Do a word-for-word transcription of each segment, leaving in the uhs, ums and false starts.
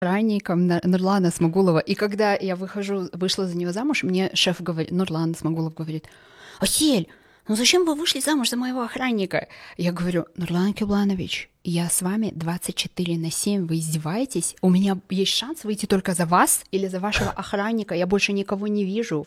охранником Нурлана Смагулова. И когда я выхожу, вышла за него замуж, мне шеф говорит, Нурлан Смагулов говорит: «Асель, ну зачем вы вышли замуж за моего охранника?» Я говорю: «Нурлан Кибланович, я с вами двадцать четыре на семь, вы издеваетесь? У меня есть шанс выйти только за вас или за вашего охранника, я больше никого не вижу».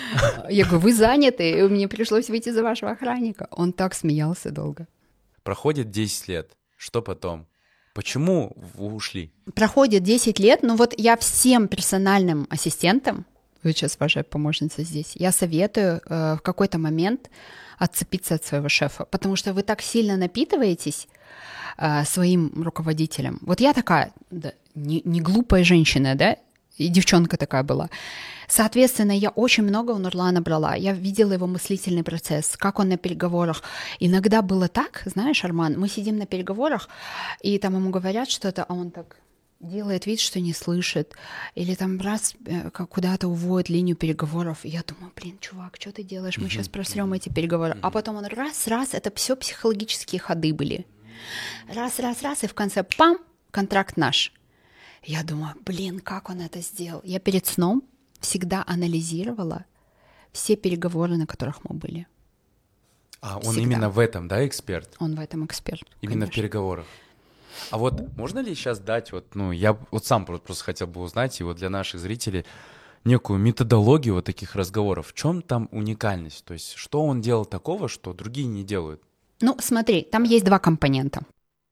Я говорю: «Вы заняты, и мне пришлось выйти за вашего охранника». Он так смеялся долго. Проходит десять лет, что потом? Почему вы ушли? Проходит десять лет, но вот я всем персональным ассистентам, вы сейчас ваша помощница здесь, я советую э, в какой-то момент отцепиться от своего шефа, потому что вы так сильно напитываетесь э, своим руководителем. Вот я такая, да, не, не глупая женщина, да, и девчонка такая была. Соответственно, я очень много у Нурлана брала. Я видела его мыслительный процесс, как он на переговорах. Иногда было так, знаешь, Арман, мы сидим на переговорах, и там ему говорят что-то, а он так делает вид, что не слышит. Или там раз как куда-то уводит линию переговоров. И я думаю: блин, чувак, что ты делаешь? Мы сейчас просрем эти переговоры. А потом он раз-раз, это все психологические ходы были. Раз-раз-раз, и в конце пам, контракт наш. Я думаю: блин, как он это сделал? Я перед сном всегда анализировала все переговоры, на которых мы были. А он Всегда. Именно в этом, да, эксперт? Он в этом эксперт. Именно конечно. в переговорах. А вот можно ли сейчас дать, вот, ну, я вот сам просто, просто хотел бы узнать, и вот для наших зрителей, некую методологию вот таких разговоров. В чем там уникальность? То есть что он делал такого, что другие не делают? Ну, смотри, там есть два компонента.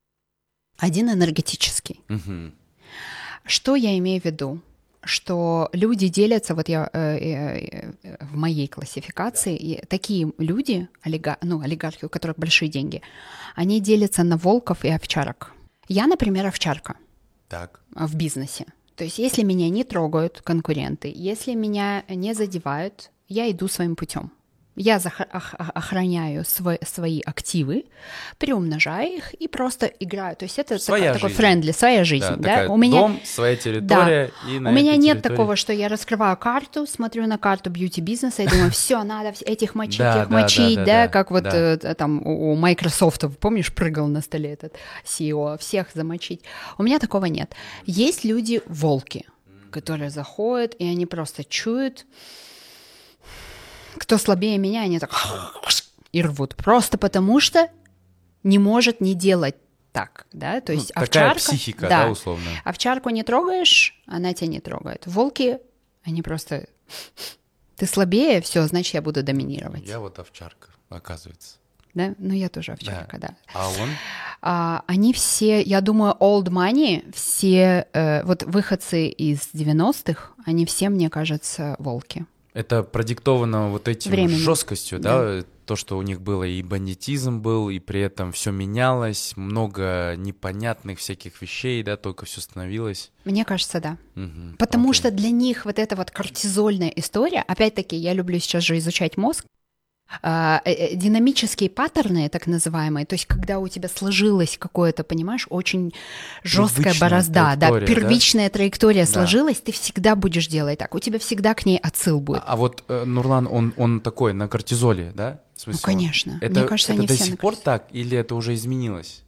Один энергетический. Угу. Что я имею в виду? Что люди делятся, вот я э, э, э, в моей классификации, и такие люди, олига, ну, олигархи, у которых большие деньги, они делятся на волков и овчарок. Я, например, овчарка Так. в бизнесе. То есть если меня не трогают конкуренты, если меня не задевают, я иду своим путем. Я зах- ох- охраняю свой, свои активы, приумножаю их и просто играю. То есть это Своя так, такой жизнь. френдли, своя жизнь. Да, Да? такая У меня... дом, своя территория. Да. И на У меня этой нет территории... такого, что я раскрываю карту, смотрю на карту бьюти-бизнеса и думаю: все, надо этих мочить, Да, их да, мочить, да, да, да, как вот да. э, там у Microsoft, помнишь, прыгал на столе этот си и о, всех замочить. У меня такого нет. Есть люди-волки, которые заходят, и они просто чуют, кто слабее меня, они так и рвут. Просто потому что не может не делать так, да, то есть ну, такая овчарка... психика, да, да, условно. Овчарку не трогаешь, она тебя не трогает. Волки, они просто... Ты слабее, все, значит, я буду доминировать. Я вот овчарка, оказывается. Да? Ну, я тоже овчарка, да. да. А он? А, они все, я думаю, old money, все э, вот выходцы из девяностых, они все, мне кажется, волки. Это продиктовано вот этим Временем. жесткостью, да? да, то, что у них было и бандитизм был, и при этом все менялось, много непонятных всяких вещей, да, только все становилось. Мне кажется, да. Угу. Потому Окей. что для них вот эта вот кортизольная история, опять-таки, я люблю сейчас же изучать мозг, динамические паттерны, так называемые, то есть когда у тебя сложилось какое-то, понимаешь, очень жесткая борозда, да, первичная да? траектория да. сложилась, ты всегда будешь делать так, у тебя всегда к ней отсыл будет. А, а вот э, Нурлан, он, он такой на кортизоле, да? В смысле, ну, конечно. Это, Мне кажется, это они до все сих пор так или это уже изменилось?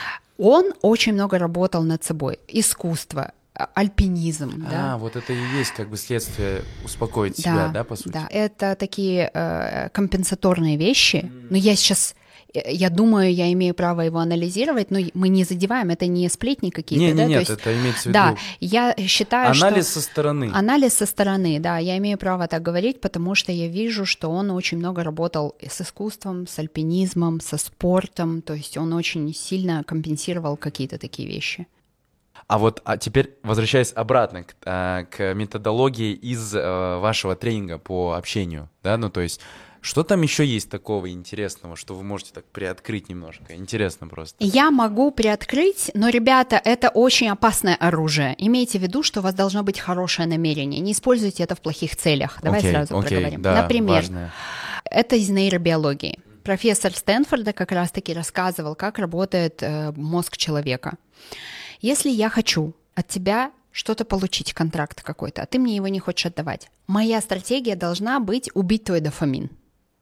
Он очень много работал над собой. Искусство, альпинизм, а, да. вот это и есть как бы следствие успокоить да, себя, да, по сути? Да, это такие э, компенсаторные вещи. Mm. Но я сейчас, я думаю, я имею право его анализировать, но мы не задеваем, это не сплетни какие-то, не, да? Не, нет, То есть, это имеется в виду... Да, я считаю, анализ что... Анализ со стороны. Анализ со стороны, да, я имею право так говорить, потому что я вижу, что он очень много работал с искусством, с альпинизмом, со спортом, то есть он очень сильно компенсировал какие-то такие вещи. А вот а теперь возвращаясь обратно к, а, к методологии из а, вашего тренинга по общению, да, ну то есть что там еще есть такого интересного, что вы можете так приоткрыть немножко? Интересно просто. Я могу приоткрыть, но, ребята, это очень опасное оружие. Имейте в виду, что у вас должно быть хорошее намерение. Не используйте это в плохих целях. Давай окей, сразу окей, проговорим. Да, Например, важное. Это из нейробиологии. Профессор Стэнфорда как раз-таки рассказывал, как работает э, мозг человека. Если я хочу от тебя что-то получить, контракт какой-то, а ты мне его не хочешь отдавать, моя стратегия должна быть убить твой дофамин.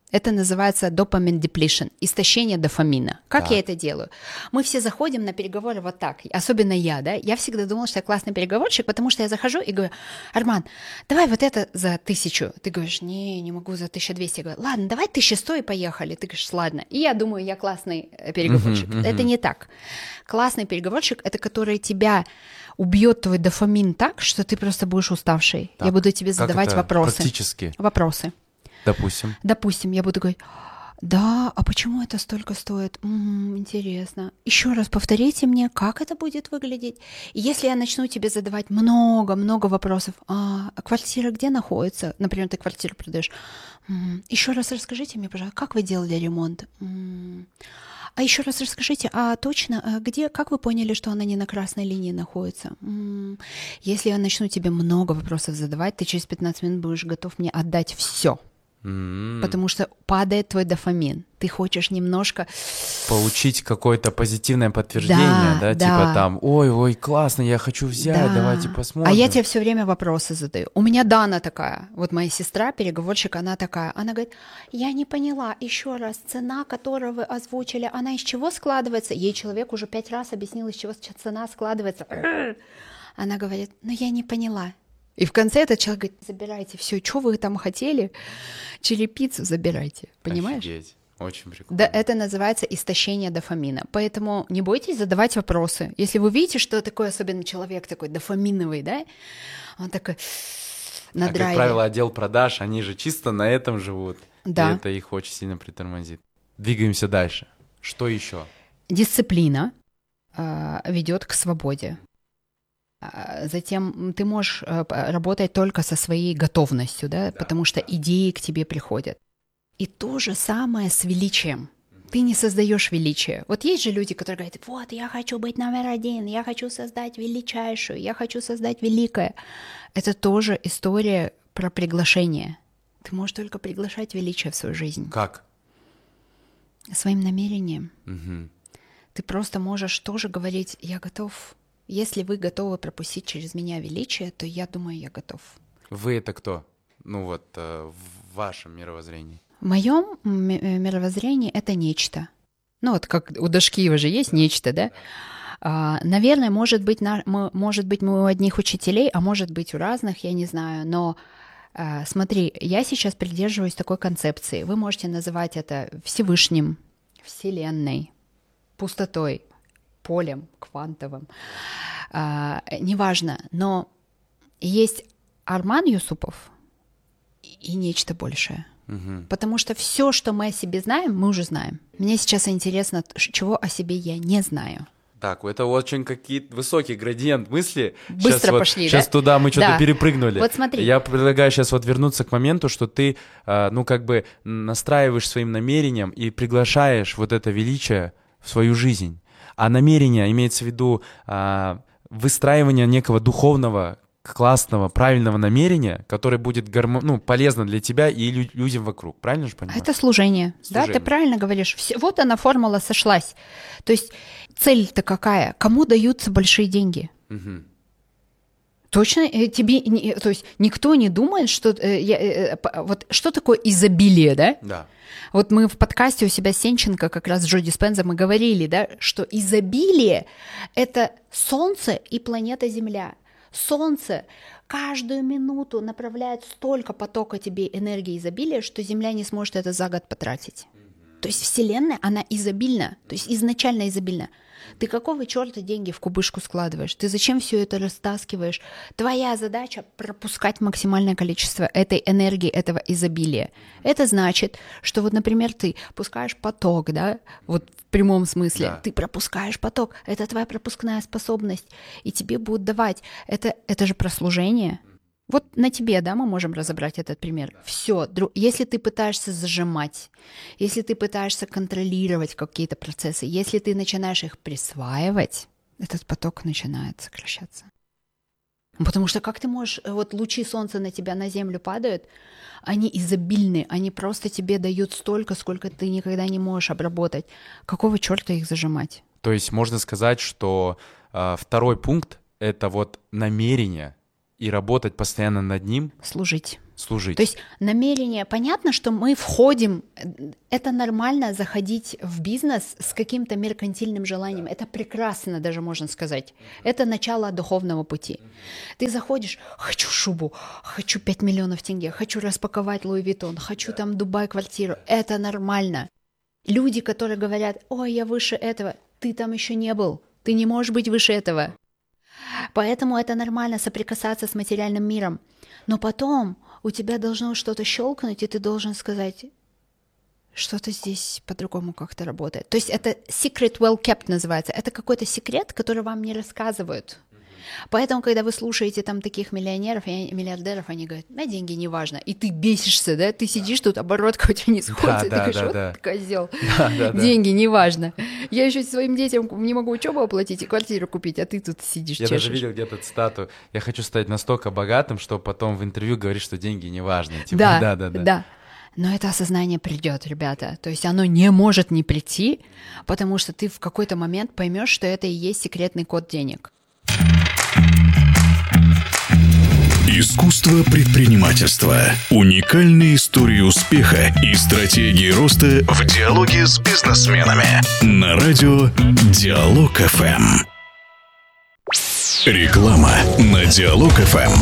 Это называется допамин depletion, истощение дофамина. Как Так. я это делаю? Мы все заходим на переговоры вот так, особенно я, да? Я всегда думала, что я классный переговорщик, потому что я захожу и говорю: Арман, давай вот это за тысячу. Ты говоришь: не, не могу за тысячу двести. Я говорю: ладно, давай тысяча сто и поехали. Ты говоришь: ладно. И я думаю, я классный переговорщик. Uh-huh, uh-huh. Это не так. Классный переговорщик — это который тебя убьет твой дофамин так, что ты просто будешь уставший. Так, Я буду тебе как задавать это вопросы. практически? Вопросы. Допустим. Допустим, я буду говорить: да, а почему это столько стоит? М-м, интересно. Еще раз повторите мне, как это будет выглядеть. И если я начну тебе задавать много-много вопросов: а, а квартира где находится? Например, ты квартиру продаешь. М-м, еще раз расскажите мне, пожалуйста, как вы делали ремонт? М-м. А еще раз расскажите, а точно, а где, как вы поняли, что она не на красной линии находится? М-м. Если я начну тебе много вопросов задавать, ты через пятнадцать минут будешь готов мне отдать все. Mm-hmm. Потому что падает твой дофамин. Ты хочешь немножко... Получить какое-то позитивное подтверждение, да? Да, да? да. Типа там: ой-ой, классно, я хочу взять, Да. давайте посмотрим. А я тебе все время вопросы задаю. У меня Дана такая, вот моя сестра, переговорщик, она такая. Она говорит: я не поняла, еще раз, цена, которую вы озвучили, она из чего складывается? Ей человек уже пять раз объяснил, из чего цена складывается. Она говорит: ну я не поняла. И в конце этот человек говорит: забирайте все, что вы там хотели, черепицу забирайте, понимаешь? Офигеть. Очень прикольно. Да, это называется истощение дофамина. Поэтому не бойтесь задавать вопросы. Если вы видите, что такой особенный человек, такой дофаминовый, да, он такой на а, драйве. как правило, отдел продаж, они же чисто на этом живут. Да. И это их очень сильно притормозит. Двигаемся дальше. Что еще? Дисциплина э, ведет к свободе. Затем ты можешь работать только со своей готовностью, да, да, потому что да. идеи к тебе приходят. И то же самое с величием. Ты не создаешь величие. Вот есть же люди, которые говорят: вот, я хочу быть номер один, я хочу создать величайшую, я хочу создать великое. Это тоже история про приглашение. Ты можешь только приглашать величие в свою жизнь. Как? Своим намерением. Угу. Ты просто можешь тоже говорить: я готов. Если вы готовы пропустить через меня величие, то я думаю, я готов. Вы это кто? Ну вот, э, в вашем мировоззрении. В моем мировоззрении это нечто. Ну вот как у Дашкиева же есть нечто, да? А, наверное, может быть, на, мы, может быть, мы у одних учителей, а может быть, у разных, я не знаю. Но а, смотри, я сейчас придерживаюсь такой концепции. Вы можете называть это Всевышним, Вселенной, пустотой, полем квантовым, а, неважно, но есть Арман Юсупов и нечто большее. Угу. Потому что все, что мы о себе знаем, мы уже знаем. Мне сейчас интересно, чего о себе я не знаю. Так, это очень какие-то высокий градиент мысли. Быстро сейчас пошли, вот, да? Сейчас туда мы что-то да. перепрыгнули. Вот смотри. Я предлагаю сейчас вот вернуться к моменту, что ты, ну, как бы настраиваешь своим намерением и приглашаешь вот это величие в свою жизнь. А намерение имеется в виду а, выстраивание некого духовного, классного, правильного намерения, которое будет гармо... ну, полезно для тебя и лю- людям вокруг. Правильно же понимаю? Это служение. служение. Да, ты правильно говоришь. Все, вот она, формула сошлась. То есть цель-то какая? Кому даются большие деньги? Угу. Точно тебе, не, то есть никто не думает, что э, я, э, вот что такое изобилие, да? Да. Вот мы в подкасте у себя Сенченко, как раз с Джо Диспенза, мы говорили, да, что изобилие — это Солнце и планета Земля. Солнце каждую минуту направляет столько потока тебе энергии изобилия, что Земля не сможет это за год потратить. То есть Вселенная, она изобильна, то есть изначально изобильна. Ты какого черта деньги в кубышку складываешь? Ты зачем все это растаскиваешь? Твоя задача — пропускать максимальное количество этой энергии, этого изобилия. Это значит, что вот, например, ты пускаешь поток, да, вот в прямом смысле, Да. ты пропускаешь поток, это твоя пропускная способность, и тебе будут давать. Это, это же про служение. Вот на тебе, да, мы можем разобрать этот пример. Все, дру... если ты пытаешься зажимать, если ты пытаешься контролировать какие-то процессы, если ты начинаешь их присваивать, этот поток начинает сокращаться. Потому что как ты можешь, вот лучи солнца на тебя, на землю падают, они изобильны, они просто тебе дают столько, сколько ты никогда не можешь обработать. Какого черта их зажимать? То есть можно сказать, что э, второй пункт — это вот намерение, и работать постоянно над ним. Служить. служить. То есть намерение, понятно, что мы входим, это нормально заходить в бизнес с каким-то меркантильным желанием, это прекрасно даже можно сказать, это начало духовного пути. Ты заходишь, хочу шубу, хочу пять миллионов тенге, хочу распаковать Луи Виттон, хочу там Дубай квартиру, это нормально. Люди, которые говорят, ой, я выше этого, ты там еще не был, ты не можешь быть выше этого. Поэтому это нормально соприкасаться с материальным миром. Но потом у тебя должно что-то щелкнуть, и ты должен сказать, что-то здесь по-другому как-то работает. То есть это secret well kept называется. Это какой-то секрет, который вам не рассказывают. Поэтому, когда вы слушаете там таких миллионеров и миллиардеров, они говорят, на деньги не важно. И ты бесишься, да? Ты сидишь тут, оборотка у тебя не сходится. Да, и ты да, говоришь, да, вот да. козел. Да, да, да. Деньги не важно. Я еще своим детям не могу учебу оплатить и квартиру купить, а ты тут сидишь, Я чешешь. даже видел где-то цитату. Я хочу стать настолько богатым, что потом в интервью говорить, что деньги не важны. Типа, Да, да, да, да, да. Но это осознание придет, ребята. То есть оно не может не прийти, потому что ты в какой-то момент поймешь, что это и есть секретный код денег. Искусство предпринимательства. Уникальные истории успеха и стратегии роста в диалоге с бизнесменами. На радио Диалог эф эм. Реклама на Диалог эф эм.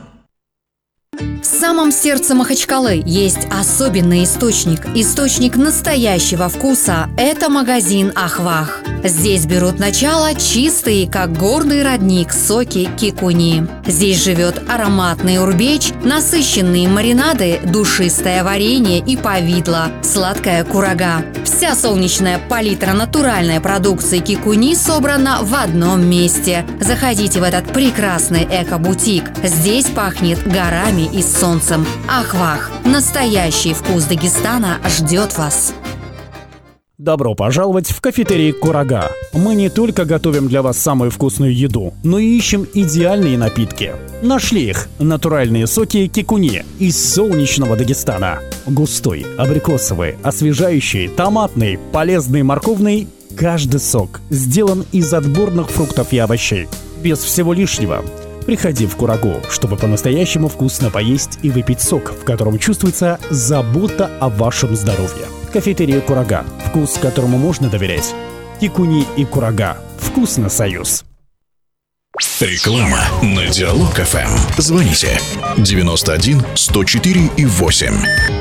В самом сердце Махачкалы есть особенный источник. Источник настоящего вкуса – это магазин «Ахвах». Здесь берут начало чистые, как горный родник, соки кикуни. Здесь живет ароматный урбеч, насыщенные маринады, душистое варенье и повидло, сладкая курага. Вся солнечная палитра натуральной продукции кикуни собрана в одном месте. Заходите в этот прекрасный эко-бутик. Здесь пахнет горами и солнцем. Ахвах. Настоящий вкус Дагестана ждет вас. Добро пожаловать в кафетерий «Курага». Мы не только готовим для вас самую вкусную еду, но и ищем идеальные напитки. Нашли их – натуральные соки кикуни из солнечного Дагестана. Густой, абрикосовый, освежающий, томатный, полезный, морковный – каждый сок сделан из отборных фруктов и овощей. Без всего лишнего. Приходи в Курагу, чтобы по-настоящему вкусно поесть и выпить сок, в котором чувствуется забота о вашем здоровье. Кафетерия «Курага». Вкус, которому можно доверять. Кикуни и Курага. Вкусно, союз. Реклама на Диалог эф эм. Звоните девяносто один сто четыре и восемь.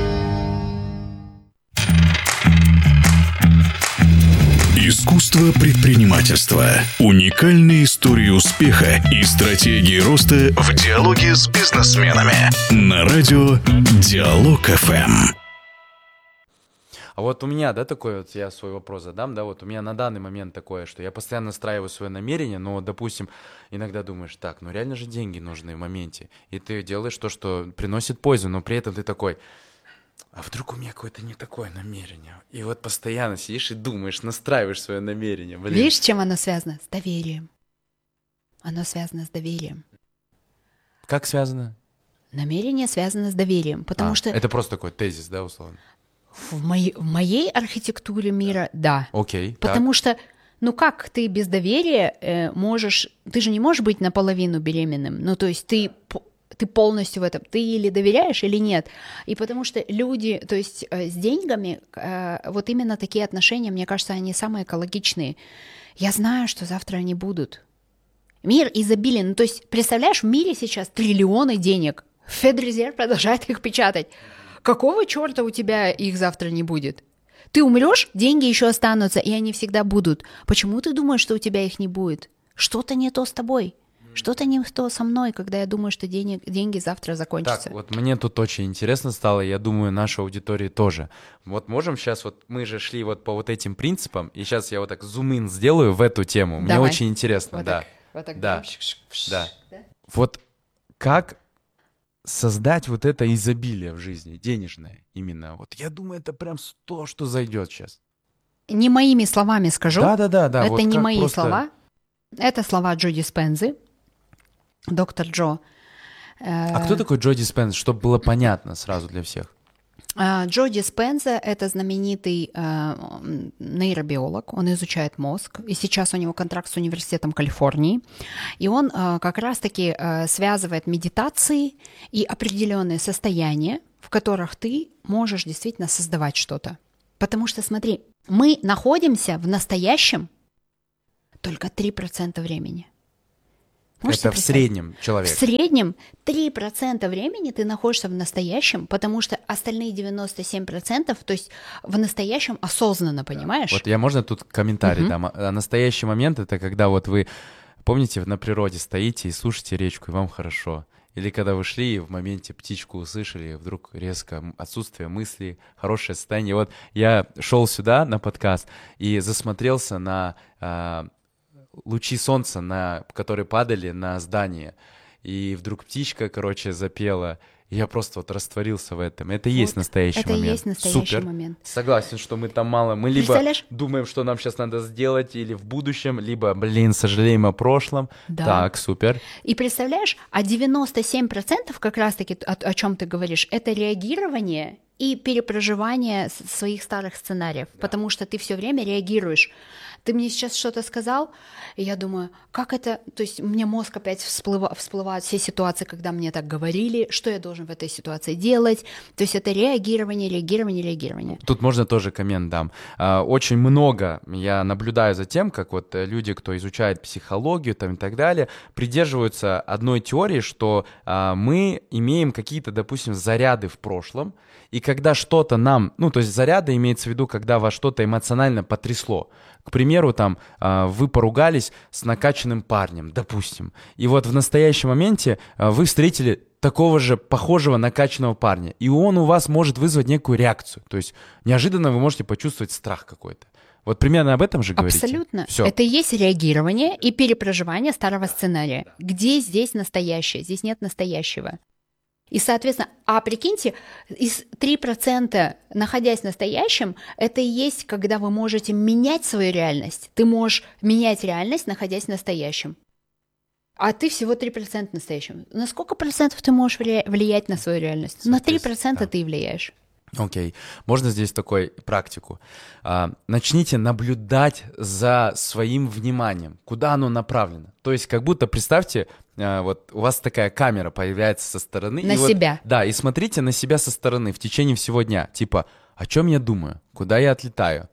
Искусство предпринимательства. Уникальные истории успеха и стратегии роста в диалоге с бизнесменами. На радио Диалог эф эм. А вот у меня, да, такой вот, я свой вопрос задам, да, вот у меня на данный момент такое, что я постоянно настраиваю свое намерение, но, допустим, иногда думаешь, так, ну реально же деньги нужны в моменте, и ты делаешь то, что приносит пользу, но при этом ты такой, а вдруг у меня какое-то не такое намерение? И вот постоянно сидишь и думаешь, настраиваешь свое намерение, блин. Видишь, с чем оно связано? С доверием. Оно связано с доверием. Как связано? Намерение связано с доверием, потому а, что... Это просто такой тезис, да, условно? В моей, в моей архитектуре мира, да. Окей. Потому так. что, ну как ты без доверия э, можешь... Ты же не можешь быть наполовину беременным. Ну то есть ты, ты полностью в этом... Ты или доверяешь, или нет. И потому что люди, то есть э, с деньгами, э, вот именно такие отношения, мне кажется, они самые экологичные. Я знаю, что завтра они будут. Мир изобилен. Ну то есть, представляешь, в мире сейчас триллионы денег. Федрезерв продолжает их печатать. Какого черта у тебя их завтра не будет? Ты умрешь, деньги еще останутся, и они всегда будут. Почему ты думаешь, что у тебя их не будет? Что-то не то с тобой. Что-то не то со мной, когда я думаю, что денег, деньги завтра закончатся. Так, вот мне тут очень интересно стало, я думаю, нашей аудитории тоже. Вот можем сейчас, вот мы же шли вот по вот этим принципам, и сейчас я вот так зум-ин сделаю в эту тему. Мне Давай. очень интересно, Вот да. так, вот так. Да, да. Да? Вот как создать вот это изобилие в жизни, денежное именно. Вот я думаю, это прям то, что зайдет сейчас. Не моими словами скажу. Да-да-да. да. Это вот не как мои просто... слова. Это слова Джо Диспензы, доктор Джо. А кто такой Джо Диспенза, чтобы было понятно сразу для всех? Джо Диспенза — это знаменитый э, нейробиолог, он изучает мозг, и сейчас у него контракт с Университетом Калифорнии, и он э, как раз-таки э, связывает медитации и определенные состояния, в которых ты можешь действительно создавать что-то. Потому что, смотри, мы находимся в настоящем только три процента времени. Можете это в среднем человек. В среднем три процента времени ты находишься в настоящем, потому что остальные девяносто семь процентов, то есть в настоящем осознанно, понимаешь? Вот я, можно тут комментарий Мгм. дам? А настоящий момент — это когда вот вы, помните, на природе стоите и слушаете речку, и вам хорошо. Или когда вы шли и в моменте птичку услышали, и вдруг резко отсутствие мыслей, хорошее состояние. Вот я шел сюда на подкаст и засмотрелся на а, лучи солнца, на, которые падали на здание. И вдруг птичка, короче, запела. И я просто вот растворился в этом. Это и есть Вот, настоящий это и момент. есть настоящий Супер. момент. Согласен, что мы там мало. Мы либо Представляешь? думаем, что нам сейчас надо сделать, или в будущем, либо, блин, сожалеем о прошлом. Да. Так, супер. И представляешь, а девяносто семь процентов как раз-таки, о, о чем ты говоришь, это реагирование и перепроживание с- своих старых сценариев, потому что ты все время реагируешь. Ты мне сейчас что-то сказал, и я думаю, как это... То есть мне мозг опять всплыва, всплывают все ситуации, когда мне так говорили, что я должен в этой ситуации делать. То есть это реагирование, реагирование, реагирование. Тут можно тоже коммент дам. А, Очень много я наблюдаю за тем, как вот э, люди, кто изучает психологию там и так далее, придерживаются одной теории, что а, мы имеем какие-то, допустим, заряды в прошлом, и когда что-то нам, ну, то есть заряды имеется в виду, когда вас что-то эмоционально потрясло. К примеру, там, а, вы поругались с накачанным парнем, допустим, и вот в настоящем моменте а, вы встретили такого же похожего накачанного парня, и он у вас может вызвать некую реакцию, то есть неожиданно вы можете почувствовать страх какой-то. Вот примерно об этом же говорите? Абсолютно. Все. Это и есть реагирование и перепроживание старого сценария. Где здесь настоящее? Здесь нет настоящего. И, соответственно, а прикиньте, из три процента, находясь в настоящем, это и есть, когда вы можете менять свою реальность. Ты можешь менять реальность, находясь в настоящем. А ты всего три процента в настоящем. На сколько процентов ты можешь влия- влиять на свою реальность? На три процента да. ты влияешь. Окей. Можно здесь такой практику. А, начните наблюдать за своим вниманием, куда оно направлено. То есть как будто, представьте, а, вот у вас такая камера появляется со стороны. На и вот- себя. да, и смотрите на себя со стороны в течение всего дня. Типа, о чем я думаю, куда я отлетаю,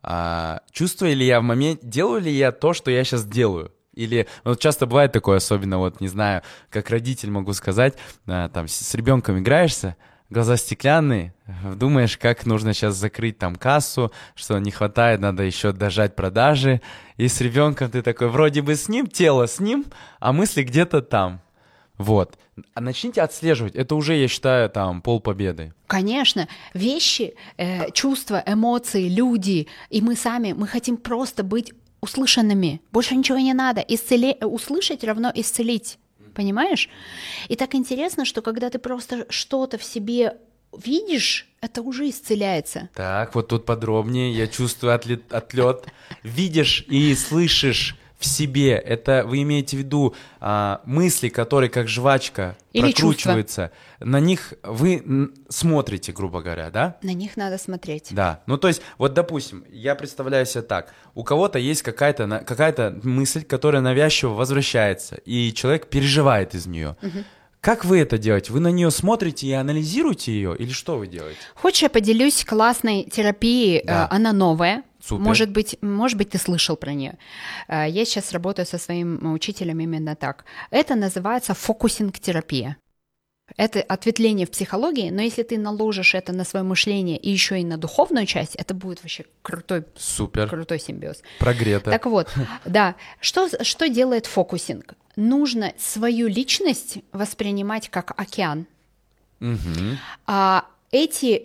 а, чувствую ли я в моменте, делаю ли я то, что я сейчас делаю. Или вот часто бывает такое, особенно вот, не знаю, как родитель могу сказать, а, там с, с ребенком играешься, глаза стеклянные, думаешь, как нужно сейчас закрыть там кассу, что не хватает, надо еще дожать продажи, и с ребенком ты такой, вроде бы с ним, тело с ним, а мысли где-то там. Вот. А начните отслеживать, это уже, я считаю, там полпобеды. Конечно, вещи, э, чувства, эмоции, люди, и мы сами, мы хотим просто быть услышанными. Больше ничего не надо. Исцеле... Услышать равно исцелить. Понимаешь? И так интересно, что когда ты просто что-то в себе видишь, это уже исцеляется. Так, вот тут подробнее, я чувствую отлет, отлет. Видишь и слышишь в себе, это вы имеете в виду а, мысли, которые как жвачка Или прокручиваются, на них вы н- смотрите, грубо говоря, да? На них надо смотреть. Да, ну то есть, вот допустим, я представляю себе так, у кого-то есть какая-то, на- какая-то мысль, которая навязчиво возвращается, и человек переживает из нее. Как вы это делаете? Вы на нее смотрите и анализируете ее, или что вы делаете? Хочешь, я поделюсь классной терапией? Да. Э, Она новая. Супер. Может быть, может быть, ты слышал про нее. Э, Я сейчас работаю со своим учителем именно так. Это называется фокусинг-терапия. Это ответвление в психологии, но если ты наложишь это на свое мышление и еще и на духовную часть, это будет вообще крутой, Супер, крутой симбиоз. прогрето. Так вот, да, что, что делает фокусинг? Нужно свою личность воспринимать как океан. Мгм. А эти,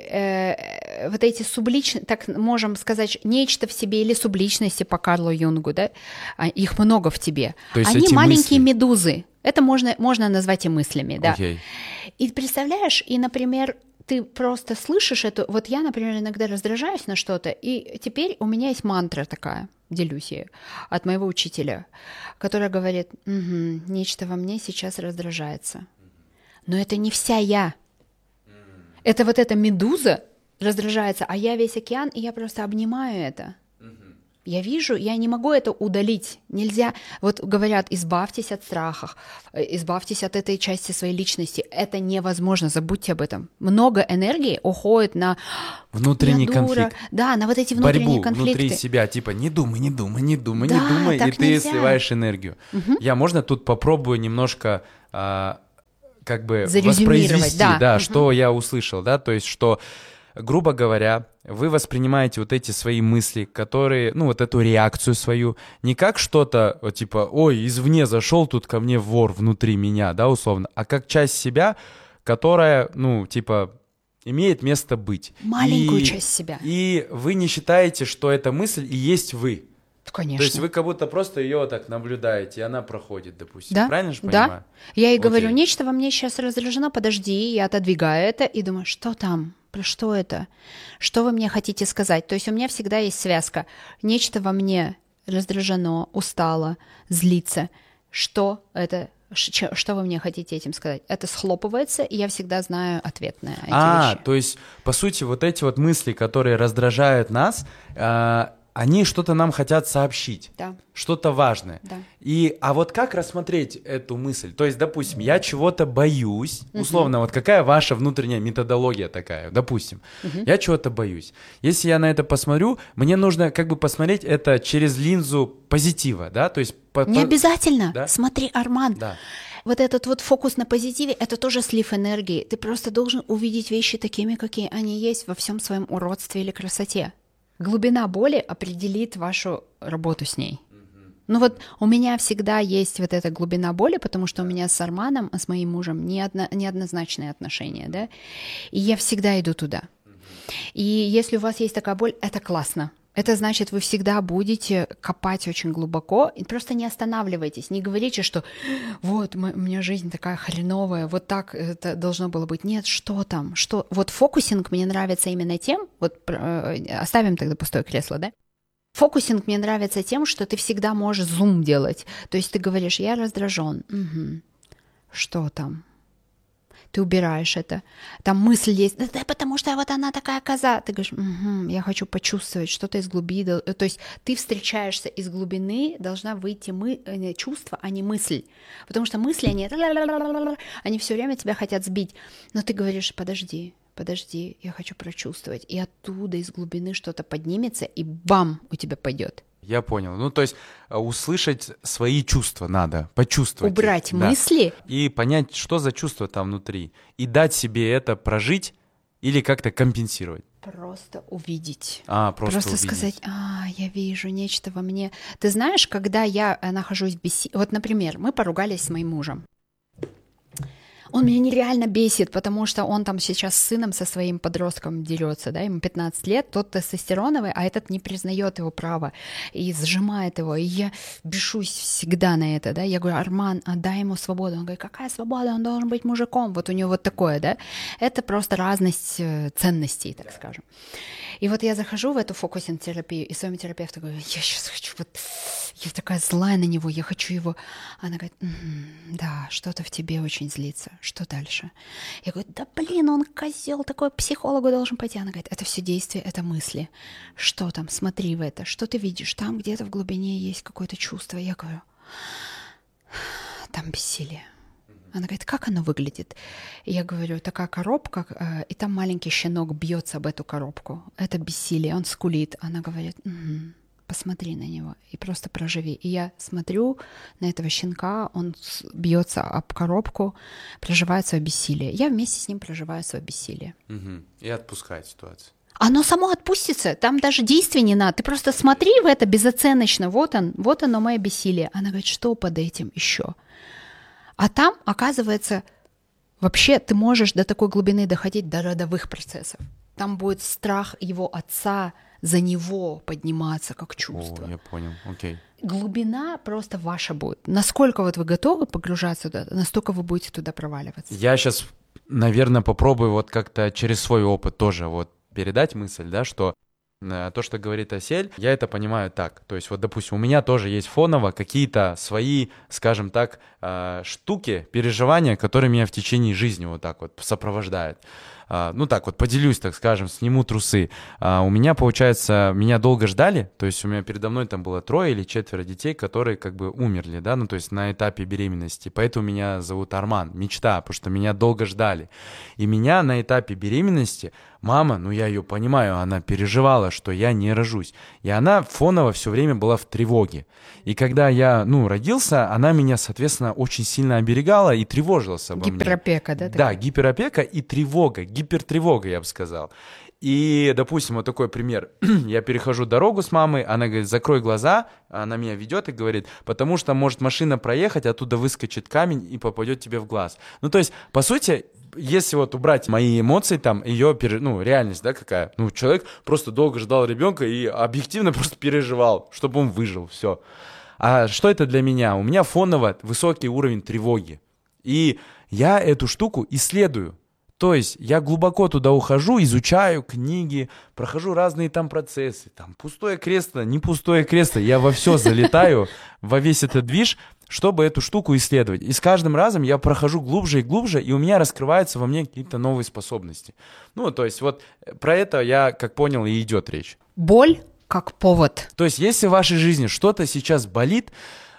э, вот эти субличные, так можем сказать, нечто в себе или субличности по Карлу Юнгу, да, а, их много в тебе. То есть Они эти маленькие мысли. медузы. Это можно, можно назвать и мыслями, да. Окей. И представляешь, и, например, ты просто слышишь эту... Вот я, например, иногда раздражаюсь на что-то, и теперь у меня есть мантра такая, делюсь ею, от моего учителя, которая говорит, «Угу, нечто во мне сейчас раздражается. Но это не вся я. Это вот эта медуза, раздражается, а я весь океан, и я просто обнимаю это. Я вижу, я не могу это удалить. Нельзя. Вот говорят, избавьтесь от страхов, избавьтесь от этой части своей личности. Это невозможно, забудьте об этом. Много энергии уходит на внутренний конфликт. Да, на вот эти внутренние борьбу конфликты. Внутри себя, типа не думай, не думай, не думай, да, не думай, и ты нельзя. сливаешь энергию. Угу. Я, можно тут попробую немножко а, как бы зарезюмировать, воспроизвести, да, да, угу. что я услышал, да, то есть что, грубо говоря, вы воспринимаете вот эти свои мысли, которые, ну, вот эту реакцию свою, не как что-то, вот, типа, ой, извне зашел тут ко мне вор внутри меня, да, условно, а как часть себя, которая, ну, типа, имеет место быть. Маленькую и, часть себя. И вы не считаете, что эта мысль и есть вы. Конечно. То есть вы как будто просто ее так наблюдаете, и она проходит, допустим. Да? Правильно же понимаю? Да. Я ей Окей. говорю, нечто во мне сейчас раздражено, подожди, я отодвигаю это и думаю, что там? Про что это? Что вы мне хотите сказать? То есть у меня всегда есть связка. Нечто во мне раздражено, устало, злится. Что это? Что вы мне хотите этим сказать? Это схлопывается, и я всегда знаю ответ на эти а, вещи. То есть, по сути, вот эти вот мысли, которые раздражают нас, э, они что-то нам хотят сообщить, да. что-то важное. Да. И, а вот как рассмотреть эту мысль? То есть, допустим, я чего-то боюсь, условно, uh-huh. вот какая ваша внутренняя методология такая, допустим, uh-huh. я чего-то боюсь. Если я на это посмотрю, мне нужно как бы посмотреть это через линзу позитива, да, то есть... По, Не по... обязательно, да? Смотри, Арман, да. Вот этот вот фокус на позитиве, это тоже слив энергии. Ты просто должен увидеть вещи такими, какие они есть во всем своем уродстве или красоте. Глубина боли определит вашу работу с ней. Mm-hmm. Ну вот у меня всегда есть вот эта глубина боли, потому что у меня с Арманом, с моим мужем неодно, неоднозначные отношения, да, и я всегда иду туда. Mm-hmm. И если у вас есть такая боль, это классно. Это значит, вы всегда будете копать очень глубоко, и просто не останавливайтесь, не говорите, что вот у меня жизнь такая хреновая, вот так это должно было быть. Нет, что там, что... Вот фокусинг мне нравится именно тем, вот оставим тогда пустое кресло, да? Фокусинг мне нравится тем, что ты всегда можешь зум делать. То есть ты говоришь, я раздражен. Угу. Что там? Ты убираешь это. Там мысль есть, да, да, потому что вот она такая коза. Ты говоришь, угу, я хочу почувствовать что-то из глубины. То есть ты встречаешься из глубины, должна выйти мы, чувство, а не мысль. Потому что мысли, они, они все время тебя хотят сбить. Но ты говоришь, подожди, подожди, я хочу прочувствовать. И оттуда из глубины что-то поднимется, и бам, у тебя пойдет. Я понял. Ну, то есть услышать свои чувства надо, почувствовать. Убрать их, да. мысли. И понять, что за чувство там внутри. И дать себе это прожить или как-то компенсировать. Просто увидеть. А, просто Просто увидеть. сказать, а, я вижу нечто во мне. Ты знаешь, когда я нахожусь в беседе... Вот, например, мы поругались с моим мужем. Он меня нереально бесит, потому что он там сейчас с сыном со своим подростком дерется, да, ему пятнадцать лет, тот тестостероновый, а этот не признает его права и сжимает его, и я бешусь всегда на это, да, я говорю, Арман, отдай ему свободу, он говорит, какая свобода, он должен быть мужиком, вот у него вот такое, да, это просто разность ценностей, так скажем. И вот я захожу в эту фокусинг-терапию, и своему терапевту говорю, я сейчас хочу, вот, я такая злая на него, я хочу его. Она говорит, угу, да, что-то в тебе очень злится, что дальше? Я говорю, да блин, он козел, такой к психологу должен пойти. Она говорит, это все действие, это мысли. Что там, смотри в это, что ты видишь? Там где-то в глубине есть какое-то чувство. Я говорю, там бессилие. Она говорит, как оно выглядит? И я говорю, такая коробка, э, и там маленький щенок бьется об эту коробку. Это бессилие, он скулит. Она говорит, угу, посмотри на него и просто проживи. И я смотрю на этого щенка, он бьется об коробку, проживает свое бессилие. Я вместе с ним проживаю свое бессилие. Угу. И отпускает ситуацию. Оно само отпустится, там даже действий не надо. Ты просто смотри в это безоценочно. Вот он, вот оно мое бессилие. Она говорит, что под этим еще? А там, оказывается, вообще ты можешь до такой глубины доходить до родовых процессов. Там будет страх его отца за него подниматься как чувство. О, я понял, окей. Глубина просто ваша будет. Насколько вот вы готовы погружаться туда, настолько вы будете туда проваливаться. Я сейчас, наверное, попробую вот как-то через свой опыт тоже вот передать мысль, да, что то, что говорит Асель, я это понимаю так. То есть вот, допустим, у меня тоже есть фоново какие-то свои, скажем так, штуки, переживания, которые меня в течение жизни вот так вот сопровождают. а, ну так вот поделюсь, так скажем, сниму трусы. А, у меня, получается, меня долго ждали, то есть у меня передо мной там было трое или четверо детей, которые как бы умерли, да, ну то есть на этапе беременности. Поэтому меня зовут Арман, мечта, потому что меня долго ждали. И меня на этапе беременности мама, ну я ее понимаю, она переживала, что я не рожусь. И она фоново все время была в тревоге. И когда я, ну, родился, она меня, соответственно, очень сильно оберегала и тревожилась обо мне. Гиперопека, да? Да, гиперопека и тревога, гипертревога, я бы сказал. И, допустим, вот такой пример. Я перехожу дорогу с мамой, она говорит, закрой глаза, она меня ведет и говорит, потому что может машина проехать, оттуда выскочит камень и попадет тебе в глаз. Ну, то есть, по сути, если вот убрать мои эмоции, там, ее, ну, реальность, да, какая? Ну, человек просто долго ждал ребенка и объективно просто переживал, чтобы он выжил, все. А что это для меня? У меня фоново высокий уровень тревоги. И я эту штуку исследую. То есть я глубоко туда ухожу, изучаю книги, прохожу разные там процессы. Там пустое кресло, не пустое кресло. Я во все залетаю, во весь этот движ, чтобы эту штуку исследовать. И с каждым разом я прохожу глубже и глубже, и у меня раскрываются во мне какие-то новые способности. Ну, то есть вот про это я, как понял, и идет речь. Боль как повод. То есть если в вашей жизни что-то сейчас болит,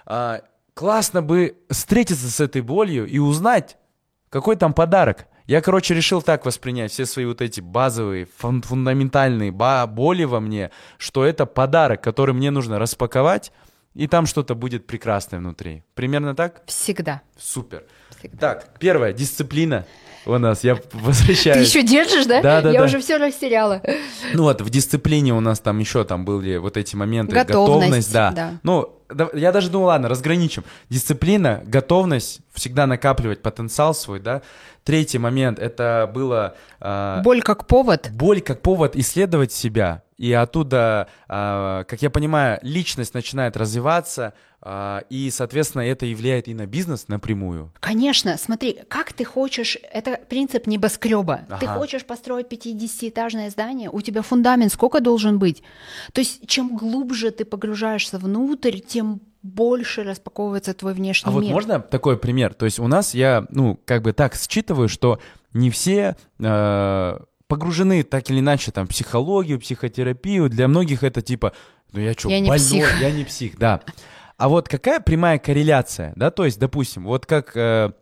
классно бы встретиться с этой болью и узнать, какой там подарок. Я, короче, решил так воспринять все свои вот эти базовые, фун- фундаментальные боли во мне, что это подарок, который мне нужно распаковать, и там что-то будет прекрасное внутри. Примерно так? Всегда. Супер. Всегда. Так, первое, дисциплина у нас, я возвращаюсь. Ты еще держишь, да? Да, да, Я да. уже все растеряла. Ну вот, в дисциплине у нас там еще там были вот эти моменты. Готовность, готовность, да. да. Ну, да, я даже думал, ладно, разграничим. Дисциплина, готовность, всегда накапливать потенциал свой, да. Третий момент, это было... Э, боль как повод. Боль как повод исследовать себя. И оттуда, э, как я понимаю, личность начинает развиваться, э, и, соответственно, это и влияет и на бизнес напрямую. Конечно, смотри, как ты хочешь, это принцип небоскреба. Ага. Ты хочешь построить пятидесятиэтажное здание, у тебя фундамент сколько должен быть? То есть чем глубже ты погружаешься внутрь, тем больше распаковывается твой внешний а мир. А вот можно такой пример? То есть у нас, я, ну, как бы так считываю, что не все э, погружены так или иначе там в психологию, психотерапию. Для многих это типа, ну я что, я не псих. Я не псих, да. А вот какая прямая корреляция, да, то есть, допустим, вот как, э,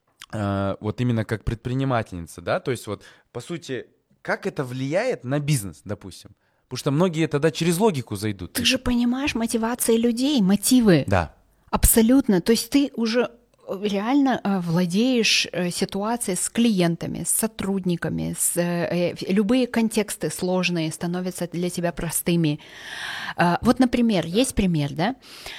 э, вот именно как предпринимательница, да, то есть вот, по сути, как это влияет на бизнес, допустим? Потому что многие тогда через логику зайдут. Ты же понимаешь мотивации людей, мотивы. Да. Абсолютно. То есть ты уже реально владеешь ситуацией с клиентами, с сотрудниками, с, э, любые контексты сложные становятся для тебя простыми. Вот, например, есть пример, да?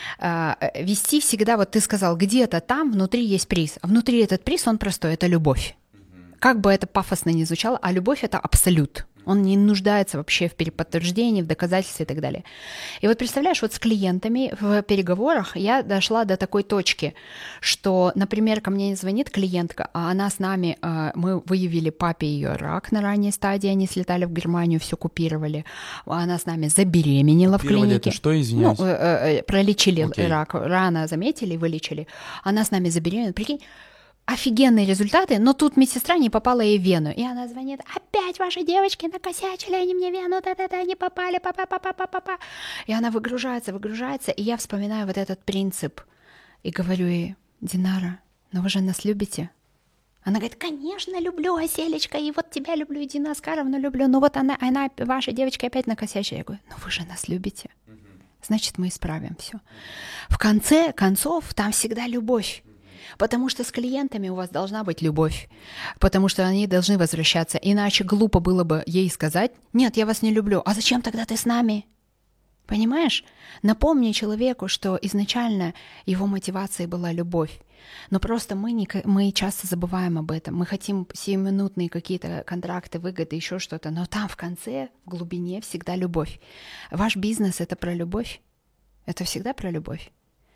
Вести всегда, вот ты сказал, где-то там внутри есть приз, а внутри этот приз, он простой, это любовь. Как бы это пафосно ни звучало, а любовь — это абсолют. Он не нуждается вообще в переподтверждении, в доказательстве и так далее. И вот представляешь, вот с клиентами в переговорах я дошла до такой точки, что, например, ко мне звонит клиентка, а она с нами, мы выявили папе ее рак на ранней стадии, они слетали в Германию, все купировали, она с нами забеременела в клинике. Это что, извиняюсь? Ну, пролечили okay. рак, рано заметили и вылечили. Она с нами забеременела, прикинь, офигенные результаты, но тут медсестра не попала ей в вену. И она звонит, опять ваши девочки накосячили, они мне вену, да-да-да, не попали, па-па-па-па-па-па. И она выгружается, выгружается, и я вспоминаю вот этот принцип. И говорю ей, Динара, ну вы же нас любите? Она говорит, конечно, люблю, Оселечка, и вот тебя люблю, и Дину Оскаровну люблю, но вот она, она ваша девочка опять накосячила. Я говорю, ну вы же нас любите. Значит, мы исправим все. В конце концов, там всегда любовь. Потому что с клиентами у вас должна быть любовь, потому что они должны возвращаться. Иначе глупо было бы ей сказать, нет, я вас не люблю, а зачем тогда ты с нами? Понимаешь? Напомни человеку, что изначально его мотивацией была любовь. Но просто мы, не, мы часто забываем об этом. Мы хотим сиюминутные какие-то контракты, выгоды, еще что-то. Но там в конце, в глубине всегда любовь. Ваш бизнес — это про любовь. Это всегда про любовь.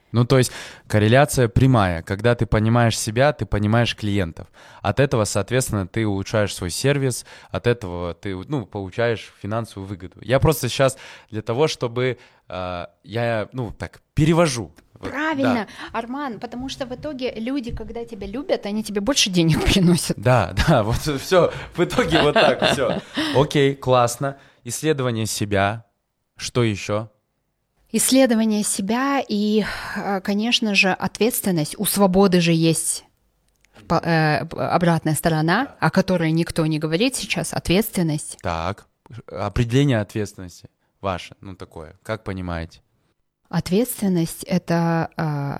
Ну, то есть корреляция прямая. Когда ты понимаешь себя, ты понимаешь клиентов. От этого, соответственно, ты улучшаешь свой сервис, от этого ты, ну, получаешь финансовую выгоду. Я просто сейчас для того, чтобы э, я, ну, так, перевожу. Правильно, да. Арман, потому что в итоге люди, когда тебя любят, они тебе больше денег приносят. Да, да, вот все, в итоге вот так все. Окей, классно. Исследование себя. Что еще? Исследование себя и, конечно же, ответственность. У свободы же есть обратная сторона, о которой никто не говорит сейчас, ответственность. Так, определение ответственности ваше, ну такое, как понимаете? Ответственность — это,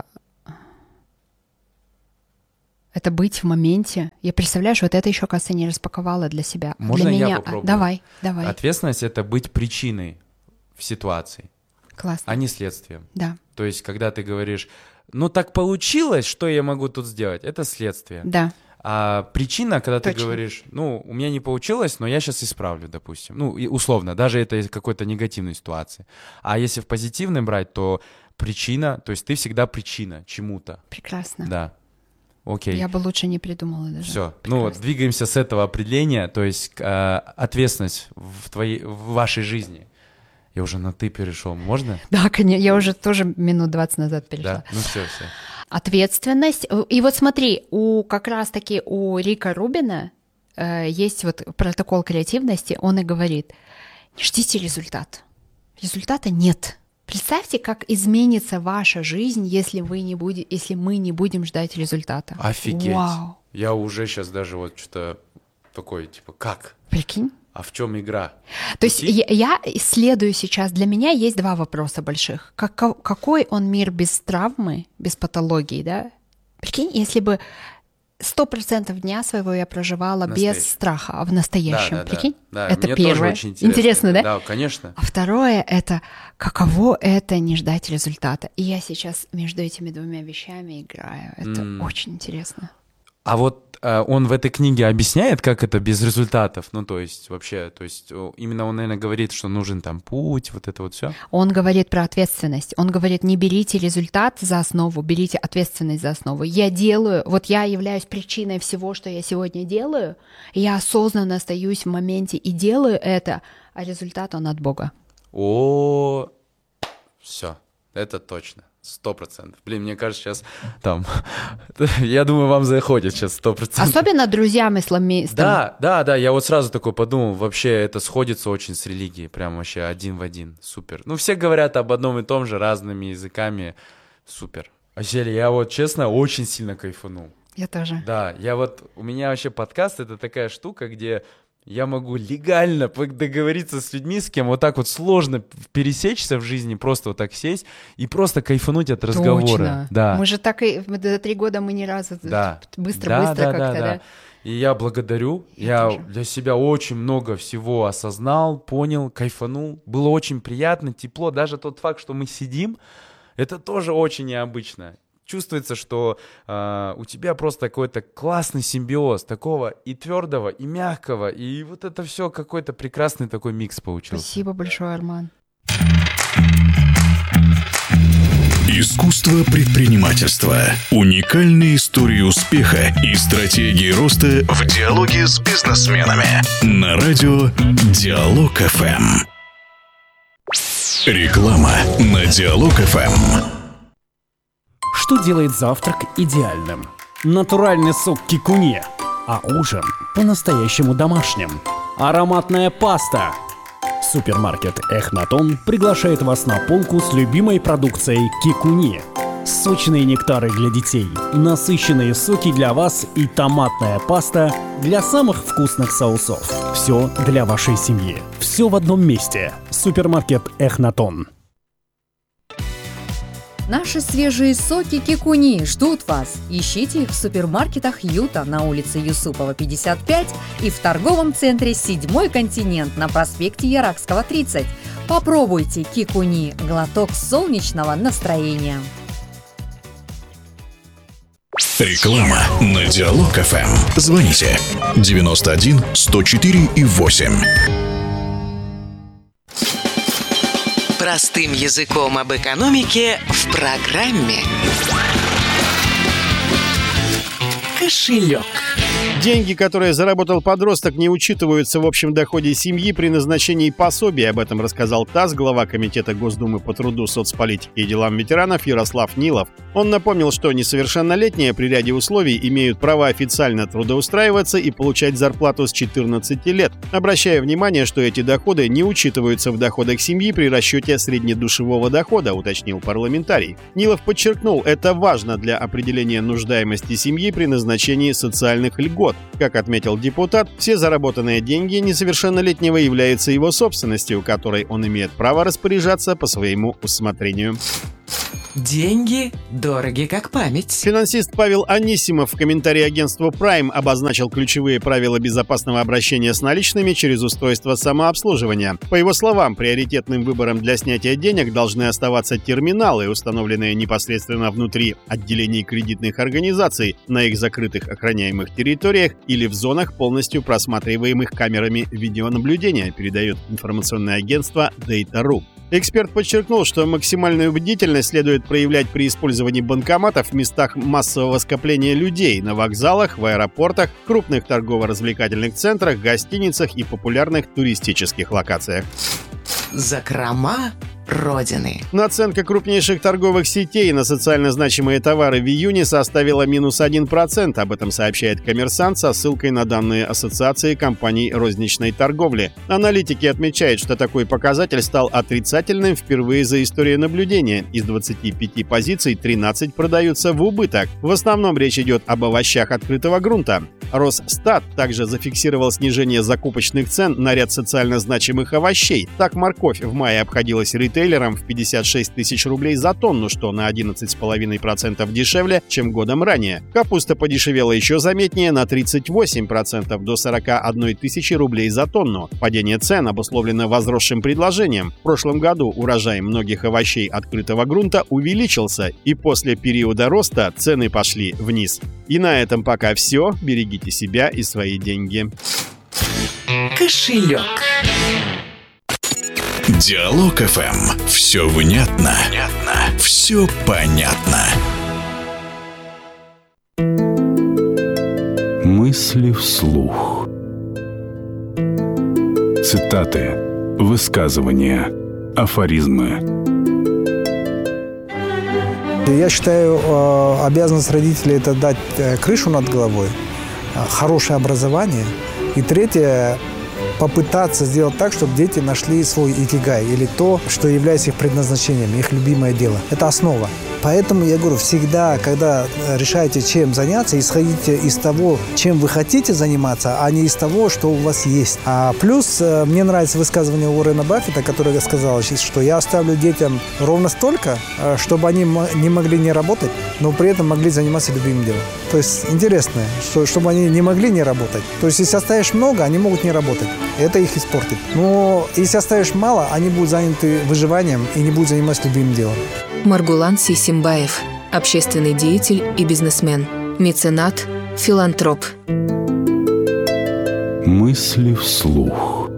это быть в моменте. Я, представляешь, вот это еще, кажется, не распаковала для себя. Можно для я меня... попробую? Давай, давай. Ответственность — это быть причиной в ситуации. Классно. А не следствием. Да. То есть, когда ты говоришь, ну так получилось, что я могу тут сделать, это следствие. Да. А причина, когда Точно. ты говоришь, ну, у меня не получилось, но я сейчас исправлю, допустим. Ну, и условно, даже это из какой-то негативной ситуации. А если в позитивной брать, то причина, то есть ты всегда причина чему-то. Прекрасно. Да. Окей. Я бы лучше не придумала даже. Все. Ну вот, двигаемся с этого определения, то есть э, ответственность в твоей, в вашей жизни. Я уже на «ты» перешел, можно? Да, конечно, я уже тоже минут двадцать назад перешла. Да, ну все, все. Ответственность. И вот смотри, у как раз-таки у Рика Рубина э, есть вот протокол креативности, он и говорит, не ждите результат. Результата нет. Представьте, как изменится ваша жизнь, если вы не будете, если мы не будем ждать результата. Офигеть. Вау. Я уже сейчас даже вот что-то такое, типа, как? Прикинь? А в чем игра? То есть я, я исследую сейчас, для меня есть два вопроса больших. Как, какой он мир без травмы, без патологии, да? Прикинь, если бы сто процентов дня своего я проживала без страха, а в настоящем, да, да, прикинь? Да, да. Это Мне первое. Тоже очень интересно. Интересно, да? Да, конечно. А второе — это каково это не ждать результата. И я сейчас между этими двумя вещами играю. Это mm. очень интересно. А вот э, он в этой книге объясняет, как это без результатов? Ну, то есть вообще, то есть именно он, наверное, говорит, что нужен там путь, вот это вот все. Он говорит про ответственность. Он говорит, не берите результат за основу, берите ответственность за основу. Я делаю, вот я являюсь причиной всего, что я сегодня делаю, я осознанно остаюсь в моменте и делаю это, а результат он от Бога. О, все, это точно. Сто процентов. Блин, мне кажется, сейчас там... Я думаю, вам заходит сейчас сто процентов. Особенно друзьям исламистам. Да, да, да, я вот сразу такой подумал, вообще это сходится очень с религией, прям вообще один в один, супер. Ну, все говорят об одном и том же, разными языками, супер. Асель, я вот, честно, очень сильно кайфанул. Я тоже. Да, я вот... У меня вообще подкаст — это такая штука, где... Я могу легально договориться с людьми, с кем вот так вот сложно пересечься в жизни, просто вот так сесть и просто кайфануть от разговора. Точно. Да. Мы же так и за три года мы ни разу да. быстро-быстро да, да, как-то, да, да. да. И я благодарю. Я, я для себя очень много всего осознал, понял, кайфанул. Было очень приятно, тепло. Даже тот факт, что мы сидим, это тоже очень необычно. Чувствуется, что э, у тебя просто какой-то классный симбиоз такого и твердого, и мягкого, и вот это все какой-то прекрасный такой микс получился. Спасибо большое, Арман. Искусство предпринимательства. Уникальные истории успеха и стратегии роста в диалоге с бизнесменами. На радио Диалог эф эм. Реклама на Диалог эф эм. Что делает завтрак идеальным? Натуральный сок кикуни, а ужин по-настоящему домашним. Ароматная паста. Супермаркет Эхнатон приглашает вас на полку с любимой продукцией кикуни. Сочные нектары для детей, насыщенные соки для вас и томатная паста для самых вкусных соусов. Все для вашей семьи. Все в одном месте. Супермаркет Эхнатон. Наши свежие соки кикуни ждут вас. Ищите их в супермаркетах Юта на улице Юсупова, пятьдесят пять и в торговом центре «Седьмой континент» на проспекте Яракского, тридцать. Попробуйте кикуни – глоток солнечного настроения. Реклама на Диалог эф эм. Звоните девяносто один сто четыре и восемь. Простым языком об экономике в программе «Кошелек». Деньги, которые заработал подросток, не учитываются в общем доходе семьи при назначении пособий. Об этом рассказал ТАСС глава Комитета Госдумы по труду, соцполитике и делам ветеранов Ярослав Нилов. Он напомнил, что несовершеннолетние при ряде условий имеют право официально трудоустраиваться и получать зарплату с четырнадцати лет, обращая внимание, что эти доходы не учитываются в доходах семьи при расчете среднедушевого дохода, уточнил парламентарий. Нилов подчеркнул, это важно для определения нуждаемости семьи при назначении социальных льгот. Как отметил депутат, все заработанные деньги несовершеннолетнего являются его собственностью, которой он имеет право распоряжаться по своему усмотрению. Деньги дороги как память. Финансист Павел Анисимов в комментарии агентству Prime обозначил ключевые правила безопасного обращения с наличными через устройство самообслуживания. По его словам, приоритетным выбором для снятия денег должны оставаться терминалы, установленные непосредственно внутри отделений кредитных организаций, на их закрытых охраняемых территориях или в зонах, полностью просматриваемых камерами видеонаблюдения, передает информационное агентство Data точка ру. Эксперт подчеркнул, что максимальную бдительность следует проявлять при использовании банкоматов в местах массового скопления людей, на вокзалах, в аэропортах, крупных торгово-развлекательных центрах, гостиницах и популярных туристических локациях. Закрома Родины. Наценка крупнейших торговых сетей на социально значимые товары в июне составила минус один процент. Об этом сообщает «Коммерсант» со ссылкой на данные Ассоциации компаний розничной торговли. Аналитики отмечают, что такой показатель стал отрицательным впервые за историю наблюдения. Из двадцати пяти позиций тринадцать продаются в убыток. В основном речь идет об овощах открытого грунта. Росстат также зафиксировал снижение закупочных цен на ряд социально значимых овощей. Так, морковь в мае обходилась ритейлерам в пятьдесят шесть тысяч рублей за тонну, что на одиннадцать целых пять десятых процента дешевле, чем годом ранее. Капуста подешевела еще заметнее на тридцать восемь процентов до сорок одной тысячи рублей за тонну. Падение цен обусловлено возросшим предложением. В прошлом году урожай многих овощей открытого грунта увеличился, и после периода роста цены пошли вниз. И на этом пока все. Берегите себя и свои деньги. Кошелек. Диалог эф эм. Все внятно. Понятно. Все понятно. Мысли вслух. Цитаты, высказывания, афоризмы. Я считаю, обязанность родителей – это дать крышу над головой, хорошее образование. И третье – попытаться сделать так, чтобы дети нашли свой икигай, или то, что является их предназначением, их любимое дело. Это основа. Поэтому я говорю, всегда, когда решаете, чем заняться, исходите из того, чем вы хотите заниматься, а не из того, что у вас есть. А плюс мне нравится высказывание Уоррена Баффета, который сказал, что я оставлю детям ровно столько, чтобы они не могли не работать, но при этом могли заниматься любимым делом. То есть интересно, что, чтобы они не могли не работать. То есть если оставишь много, они могут не работать. Это их испортит. Но если оставишь мало, они будут заняты выживанием и не будут заниматься любимым делом. Маргулан Сисимбаев, общественный деятель и бизнесмен, меценат, филантроп. Мысли вслух.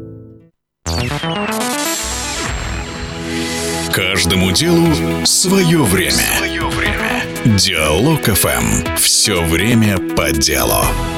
Каждому делу свое время. Свое время. Диалог эф эм. Все время по делу.